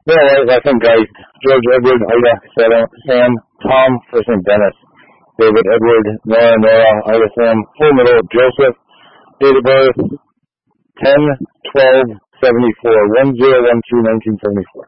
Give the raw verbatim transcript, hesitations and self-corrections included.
No, I, I think I, George Edward, Ida, Sarah, Sam, Tom, first name Dennis, David Edward, Nora, Nora, Ida, Sam, full middle, Joseph, date of birth, ten twelve seventy-four, one zero one two nineteen seventy-four.